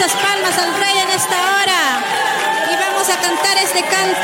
las palmas al Rey en esta hora. Y vamos a cantar este canto.